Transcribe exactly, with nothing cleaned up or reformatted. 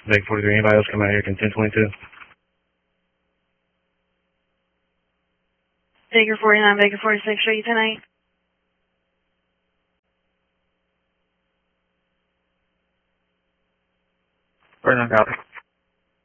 Baker forty-three, anybody else come out here, can ten twenty-two? Baker forty-nine, Baker forty-six, show you tonight. forty-nine, copy.